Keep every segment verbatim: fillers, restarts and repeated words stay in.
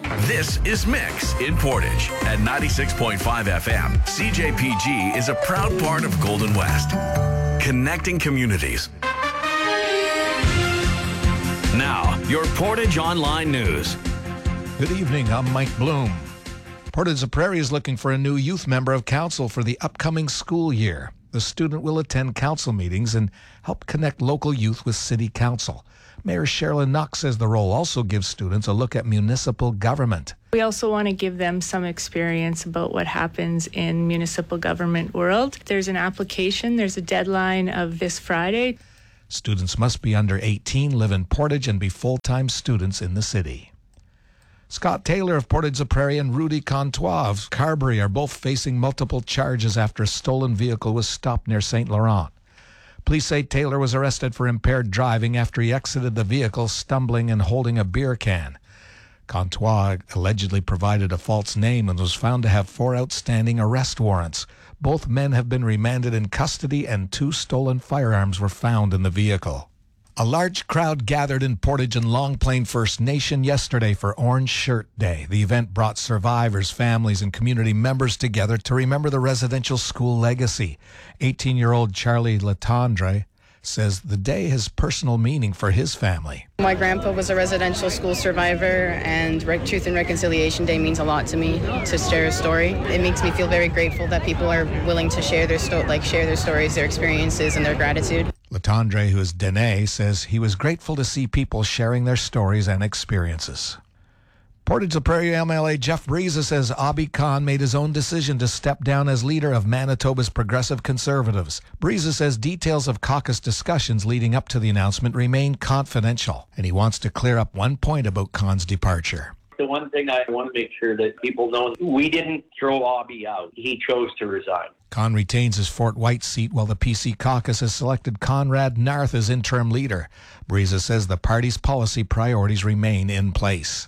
This is Mix in Portage at ninety-six point five F M. C J P G is a proud part of Golden West, connecting communities. Now, your Portage Online News. Good evening, I'm Mike Bloom. Portage La Prairie is looking for a new youth member of council for the upcoming school year. The student will attend council meetings and help connect local youth with city council. Mayor Sherilyn Knox says the role also gives students a look at municipal government. We also want to give them some experience about what happens in municipal government world. There's an application, there's a deadline of this Friday. Students must be under eighteen, live in Portage, and be full-time students in the city. Scott Taylor of Portage La Prairie and Rudy Contois of Carberry are both facing multiple charges after a stolen vehicle was stopped near Saint Laurent. Police say Taylor was arrested for impaired driving after he exited the vehicle, stumbling and holding a beer can. Contois allegedly provided a false name and was found to have four outstanding arrest warrants. Both men have been remanded in custody and two stolen firearms were found in the vehicle. A large crowd gathered in Portage and Long Plain First Nation yesterday for Orange Shirt Day. The event brought survivors, families, and community members together to remember the residential school legacy. eighteen-year-old Charlie Latendre says the day has personal meaning for his family. My grandpa was a residential school survivor, and Truth and Reconciliation Day means a lot to me, to share a story. It makes me feel very grateful that people are willing to share their sto- like share their stories, their experiences, and their gratitude. Latendre, who is Dene, says he was grateful to see people sharing their stories and experiences. Portage La Prairie M L A Jeff Breeza says Abhi Khan made his own decision to step down as leader of Manitoba's Progressive Conservatives. Breeza says details of caucus discussions leading up to the announcement remain confidential, and he wants to clear up one point about Khan's departure. The one thing I want to make sure that people know, we didn't throw Abhi out. He chose to resign. Khan retains his Fort White seat while the P C caucus has selected Conrad Narth as interim leader. Breeza says the party's policy priorities remain in place.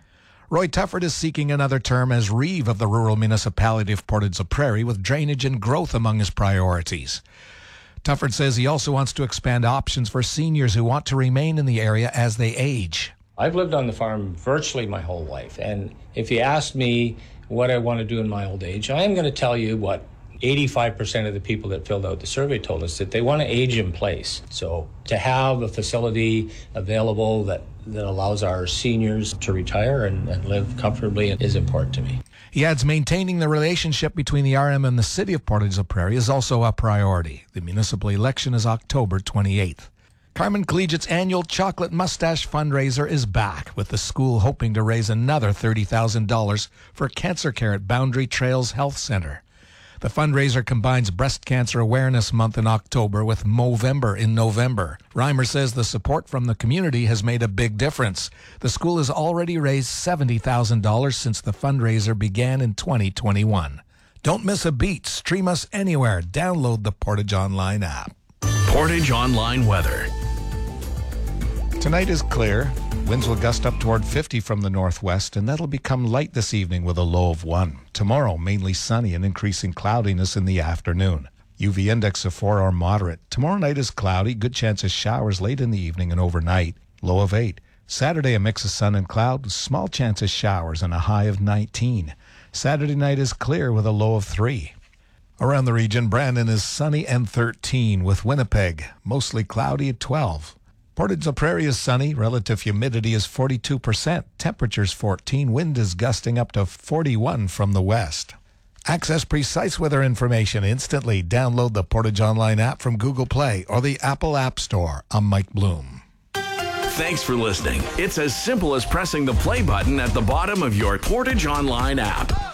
Roy Tufford is seeking another term as Reeve of the rural municipality of Portage La Prairie, with drainage and growth among his priorities. Tufford says he also wants to expand options for seniors who want to remain in the area as they age. I've lived on the farm virtually my whole life, and if you ask me what I want to do in my old age, I am going to tell you what eighty-five percent of the people that filled out the survey told us, that they want to age in place. So to have a facility available that, that allows our seniors to retire and, and live comfortably is important to me. He adds maintaining the relationship between the R M and the city of Portage La Prairie is also a priority. The municipal election is October twenty-eighth. Carmen Collegiate's annual Chocolate Mustache fundraiser is back, with the school hoping to raise another thirty thousand dollars for cancer care at Boundary Trails Health Center. The fundraiser combines Breast Cancer Awareness Month in October with Movember in November. Reimer says the support from the community has made a big difference. The school has already raised seventy thousand dollars since the fundraiser began in twenty twenty-one. Don't miss a beat. Stream us anywhere. Download the Portage Online app. Portage Online weather. Tonight is clear. Winds will gust up toward fifty from the northwest, and that'll become light this evening with a low of one. Tomorrow, mainly sunny and increasing cloudiness in the afternoon. U V index of four or moderate. Tomorrow night is cloudy, good chance of showers late in the evening and overnight. Low of eight. Saturday, a mix of sun and cloud with small chance of showers and a high of nineteen. Saturday night is clear with a low of three. Around the region, Brandon is sunny and thirteen, with Winnipeg mostly cloudy at twelve. Portage La Prairie is sunny. Relative humidity is forty-two percent. Temperatures fourteen. Wind is gusting up to forty-one from the west. Access precise weather information instantly. Download the Portage Online app from Google Play or the Apple App Store. I'm Mike Bloom. Thanks for listening. It's as simple as pressing the play button at the bottom of your Portage Online app.